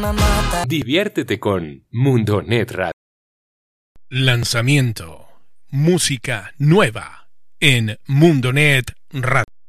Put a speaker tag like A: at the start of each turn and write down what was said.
A: Diviértete con Mundonet Radio.
B: Lanzamiento. Música nueva en Mundonet Radio.